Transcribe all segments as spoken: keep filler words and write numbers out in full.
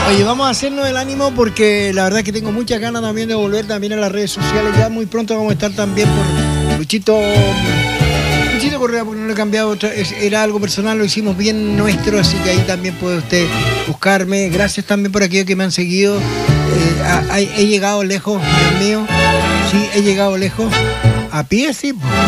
Oye, vamos a hacernos el ánimo porque la verdad es que tengo muchas ganas también de volver también a las redes sociales. Ya muy pronto vamos a estar también por Luchito, Luchito Correa, porque no lo he cambiado, otra, era algo personal, lo hicimos bien nuestro, así que ahí también puede usted buscarme. Gracias también por aquellos que me han seguido. Eh, a, a, he llegado lejos, Dios mío. Sí, he llegado lejos. A pie, sí.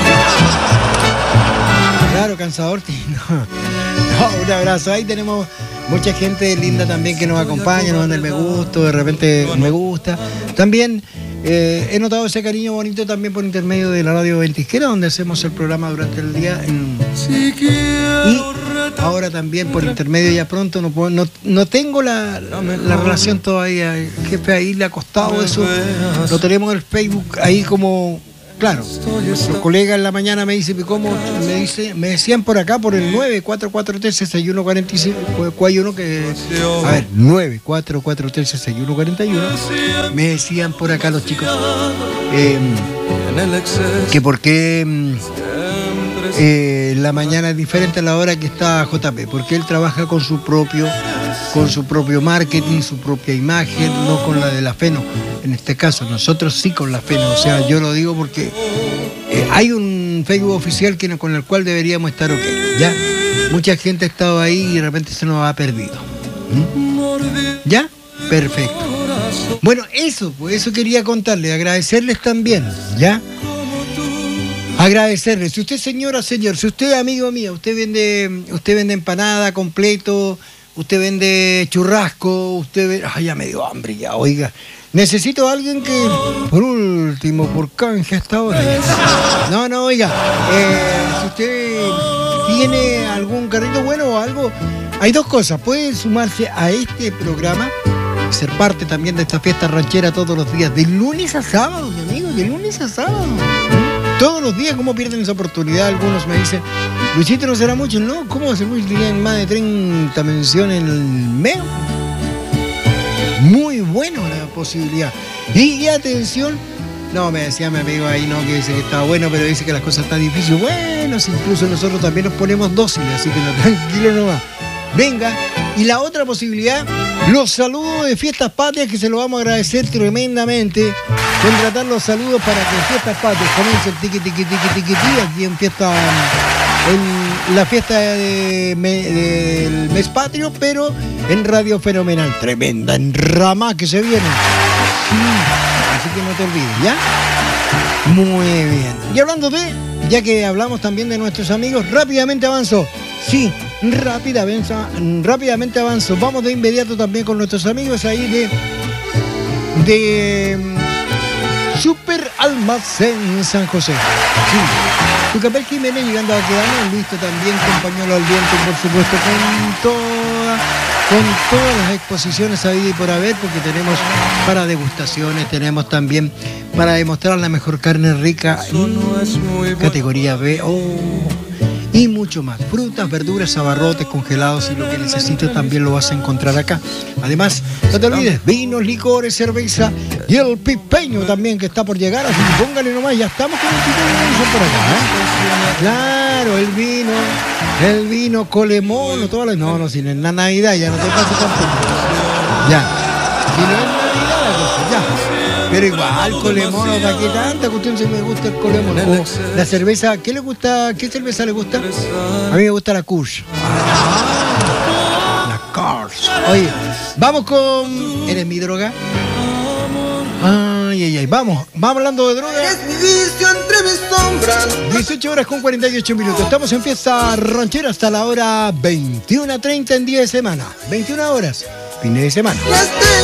Claro, cansador. No. No, un abrazo. Ahí tenemos mucha gente linda también que nos acompaña, nos manda el me gusta, de repente me gusta. También eh, he notado ese cariño bonito también por intermedio de la radio Ventisquera, donde hacemos el programa durante el día. En... Y ahora también por intermedio, ya pronto, no, puedo, no, no tengo la, la, la relación todavía. El jefe ahí le ha costado eso. Lo tenemos en el Facebook ahí como... Claro, los colegas en la mañana me dicen, ¿cómo? Me dice, me decían por acá, por el nueve cuatro cuatro tres, seis uno cuatro uno, que, a ver, nueve cuatro cuatro tres, seis uno cuatro uno, me decían por acá los chicos, eh, que por qué eh, la mañana es diferente a la hora que está J P, porque él trabaja con su propio, con su propio marketing, su propia imagen, no con la de la Feno. En este caso, nosotros sí con la Feno, o sea, yo lo digo porque eh, hay un Facebook oficial que, con el cual deberíamos estar ok, ¿ya? Mucha gente ha estado ahí y de repente se nos ha perdido. ¿Mm? ¿Ya? Perfecto. Bueno, eso, pues eso quería contarles, agradecerles también, ¿ya? Agradecerles. Si usted, señora, señor, si usted, amigo mío, usted vende, usted vende empanada completo, usted vende churrasco, usted vende... Ay, ya me dio hambre ya, oiga. Necesito a alguien que, por último, por canje hasta ahora. No, no, oiga, eh, si usted tiene algún carrito bueno o algo, hay dos cosas. Puede sumarse a este programa, ser parte también de esta fiesta ranchera todos los días, de lunes a sábado, mi amigo, de lunes a sábado. Todos los días, ¿cómo pierden esa oportunidad? Algunos me dicen, Luchito, no será mucho. No, ¿cómo hace mucho? Tienen más de treinta menciones en el mes. Muy bueno la posibilidad. Y, y atención, no, me decía mi amigo ahí, no, que dice que estaba bueno, pero dice que las cosas están difíciles. Bueno, si incluso nosotros también nos ponemos dóciles, así que no, tranquilo nomás. Venga, y la otra posibilidad, los saludos de Fiestas Patrias, que se lo vamos a agradecer tremendamente. Contratar los saludos para que Fiestas Patrias comience el tiqui tiqui tiqui tiqui tiqui aquí en fiesta, en la fiesta de, me, del mes patrio, pero en Radio Fenomenal. Tremenda enrama que se viene. Sí, así que no te olvides, ¿ya? Muy bien. Y hablando de, ya que hablamos también de nuestros amigos, rápidamente avanzo. Sí, rápida, avanza, rápidamente avanzo. Vamos de inmediato también con nuestros amigos ahí de... de Super Almacén San José. Sí. Tucapel Jiménez llegando a quedarnos, listo también con pañuelo al viento, por supuesto, con toda, con todas las exposiciones a vida y por haber, porque tenemos para degustaciones, tenemos también para demostrar la mejor carne rica en categoría B. Oh. Y mucho más. Frutas, verduras, abarrotes, congelados y lo que necesites también lo vas a encontrar acá. Además, no te olvides, vinos, licores, cerveza y el pipeño también que está por llegar. Así que póngale nomás, ya estamos con el pipeño por acá, ¿eh? Claro, el vino, el vino colemono, todas las... No, no, si no es la Navidad, ya no te pases tampoco. Ya. Si no es Navidad, ya. Pero igual, colemono, ¿para qué tanta cuestión si me gusta el colemono? O la cerveza, ¿qué le gusta? ¿Qué cerveza le gusta? A mí me gusta la Kush. La Kush. Oye, vamos con... ¿Eres mi droga? Ay, ay, ay, vamos, vamos hablando de droga. dieciocho horas con cuarenta y ocho minutos. Estamos en fiesta ranchera hasta la hora veintiuna treinta en día de semana. veintiuna horas, fin de semana.